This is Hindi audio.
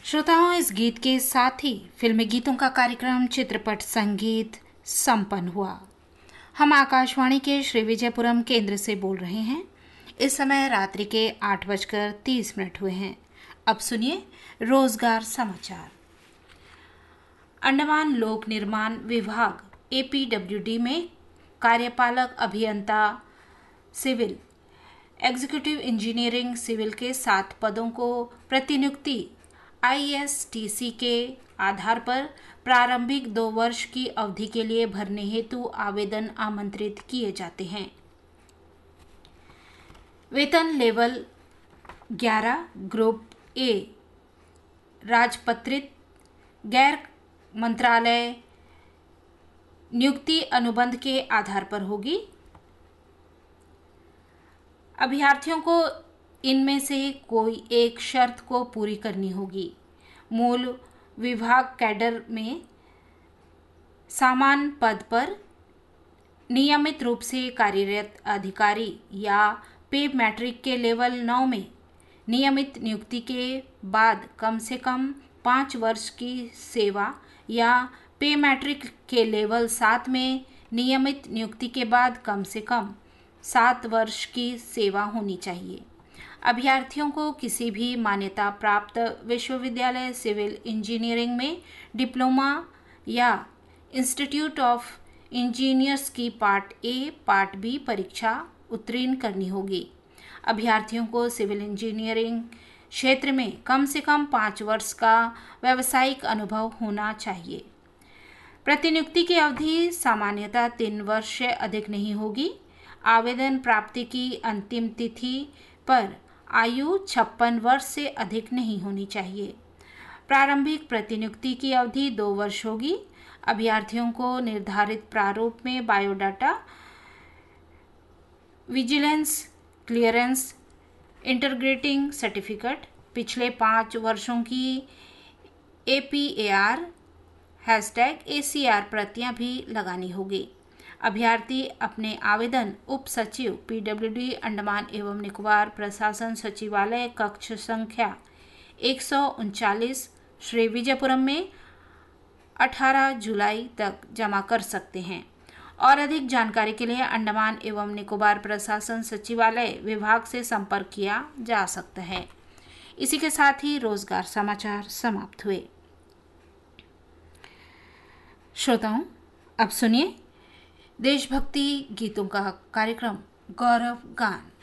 श्रोताओं, इस गीत के साथ ही फिल्मी गीतों का कार्यक्रम चित्रपट संगीत संपन्न हुआ। हम आकाशवाणी के श्री विजयपुरम केंद्र से बोल रहे हैं। इस समय रात्रि के 8:30 हुए हैं। अब सुनिए रोजगार समाचार। अंडमान लोक निर्माण विभाग APWD में कार्यपालक अभियंता सिविल, एग्जीक्यूटिव इंजीनियरिंग सिविल के 7 पदों को प्रतिनियुक्ति ISTC के आधार पर प्रारंभिक 2 वर्ष की अवधि के लिए भरने हेतु आवेदन आमंत्रित किए जाते हैं। वेतन लेवल 11 ग्रुप A राजपत्रित गैर मंत्रालय नियुक्ति अनुबंध के आधार पर होगी। अभ्यर्थियों को इनमें से कोई एक शर्त को पूरी करनी होगी। मूल विभाग कैडर में समान पद पर नियमित रूप से कार्यरत अधिकारी या पे मैट्रिक के लेवल 9 में नियमित नियुक्ति के बाद कम से कम 5 वर्ष की सेवा या पे मैट्रिक के लेवल 7 में नियमित नियुक्ति के बाद कम से कम 7 वर्ष की सेवा होनी चाहिए। अभ्यर्थियों को किसी भी मान्यता प्राप्त विश्वविद्यालय सिविल इंजीनियरिंग में डिप्लोमा या इंस्टीट्यूट ऑफ इंजीनियर्स की पार्ट A, पार्ट B परीक्षा उत्तीर्ण करनी होगी। अभ्यर्थियों को सिविल इंजीनियरिंग क्षेत्र में कम से कम 5 वर्ष का व्यावसायिक अनुभव होना चाहिए। प्रतिनियुक्ति की अवधि सामान्यतः 3 वर्ष से अधिक नहीं होगी। आवेदन प्राप्ति की अंतिम तिथि पर आयु 56 वर्ष से अधिक नहीं होनी चाहिए। प्रारंभिक प्रतिनियुक्ति की अवधि 2 वर्ष होगी। अभ्यर्थियों को निर्धारित प्रारूप में biodata, vigilance clearance, integrating certificate, पिछले 5 वर्षों की APAR #ACR प्रतियां भी लगानी होगी। अभ्यर्थी अपने आवेदन उप सचिव PWD अंडमान एवं निकोबार प्रशासन सचिवालय कक्ष संख्या 139 श्री विजयपुरम में 18 जुलाई तक जमा कर सकते हैं। और अधिक जानकारी के लिए अंडमान एवं निकोबार प्रशासन सचिवालय विभाग से संपर्क किया जा सकता है। इसी के साथ ही रोजगार समाचार समाप्त हुए। श्रोताओं, अब सुनिए देशभक्ति गीतों का कार्यक्रम गौरव गान।